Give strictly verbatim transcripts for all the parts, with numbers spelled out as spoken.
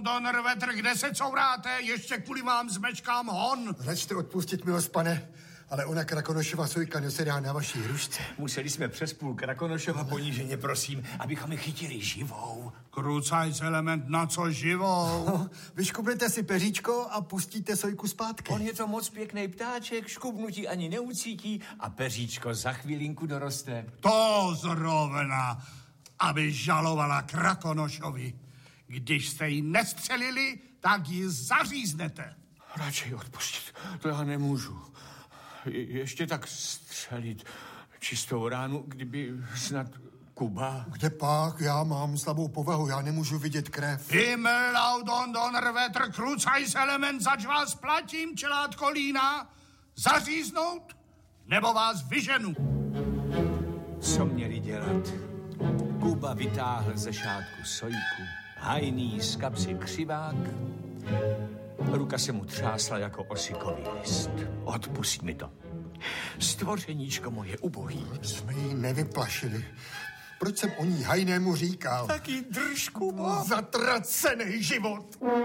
don, don, rvetr, kde se couráte? Ještě kvůli vám zmečkám hon. Račte odpustit, milost pane, ale ona Krakonošova sojka nesedá na vaší hrušce. Museli jsme přes půl Krakonošova poníženě, prosím, abychom ji chytili živou. Krucajc element, na co živou? No, vyškubnete si peříčko a pustíte sojku zpátky. On je to moc pěkný ptáček, škubnutí ani neucítí a peříčko za chvilinku doroste. To zrovna, aby žalovala Krakonošovi. Když jste ji nestřelili, tak ji zaříznete. Radši odpustit, to já nemůžu. Je, ještě tak střelit čistou ránu, kdyby snad Kuba... Kde pak? Já mám slabou povahu, já nemůžu vidět krev. Himmel, don, don, rvetr, krucajs element, zač vás platím, čelátko lína. Zaříznout, nebo vás vyženu. Co měli dělat? Kuba vytáhl ze šátku sojku, hajný z kapsy křivák. Ruka se mu třásla jako osikový list. Odpusť mi to. Stvořeníčko moje ubohý. Jsme ji nevyplašili. Proč jsem o ní hajnému říkal? Taky drž, Kubo. Zatracený život.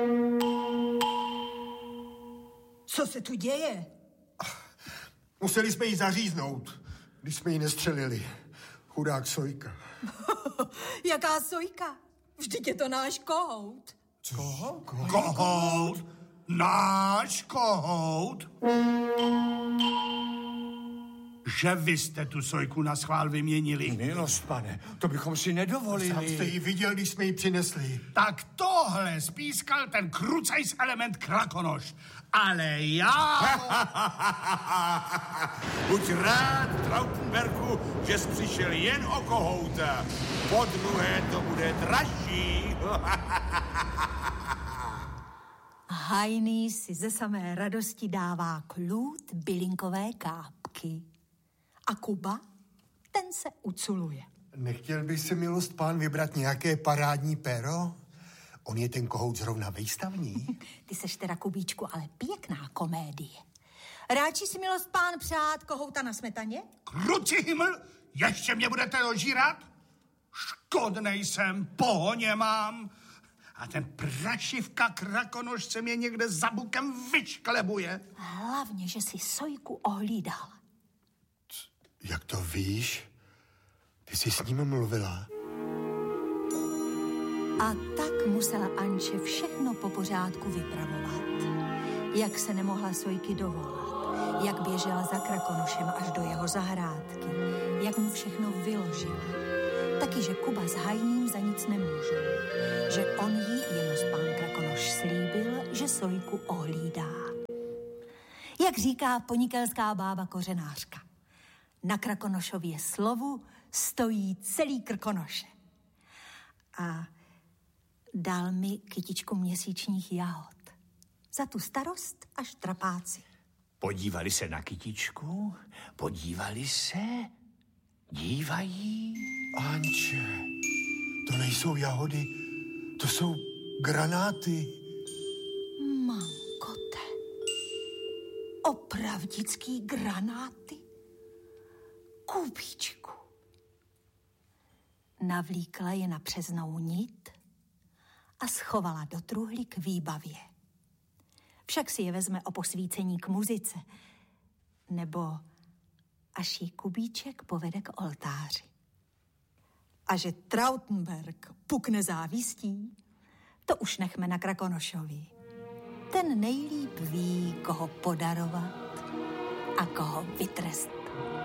Co se tu děje? Museli jsme ji zaříznout, když jsme ji nestřelili. Chudák sojka. Jaká sojka? Vždyť je to náš kohout. Koho? Kohout? Náš kohout? Že vy jste tu sojku na schvál vyměnili. Milost, pane, to bychom si nedovolili. Sám jste ji viděl, když jsme ji přinesli. Tak tohle spískal ten krucajs element Krakonoš. Ale já... Buď rád, Trautenbergu, že jsi přišel jen o kohouta. Po druhé to bude dražší. Hajný si ze samé radosti dává klút bylinkové kápky. A Kuba, ten se uculuje. Nechtěl by si, milost pán, vybrat nějaké parádní péro? On je ten kohout zrovna vejstavní. Ty seš teda, Kubíčku, ale pěkná komédie. Ráči si, milost pán, přát kohouta na smetaně? Kruci himmel, ještě mě budete ožírat? Škodnej jsem, pohoně mám. A ten prašivka Krakonoš se mě někde za bukem vyšklebuje. Hlavně, že si sojku ohlídal. Jak to víš? Ty jsi s ním mluvila. A tak musela Anče všechno po pořádku vypravovat. Jak se nemohla sojky dovolat, jak běžela za Krakonošem až do jeho zahrádky, jak mu všechno vyložila. Taky, že Kuba s Hajným za nic nemůžou. Že on jí, jemu pán Krakonoš, slíbil, že sojku ohlídá. Jak říká ponikelská bába kořenářka, na Krakonošově slovu stojí celý Krkonoše. A dal mi kytičku měsíčních jahod. Za tu starost až trapáci. Podívali se na kytičku, podívali se, dívají. Anče, to nejsou jahody, to jsou granáty. Mankote, opravdický granáty? Kubíčku. Navlíkla je na přeznou nit a schovala do truhly k výbavě. Však si je vezme o posvícení k muzice, nebo až jí Kubíček povede k oltáři. A že Trautenberg pukne závistí, to už nechme na Krakonošovi. Ten nejlíp ví, koho podarovat a koho vytrestat.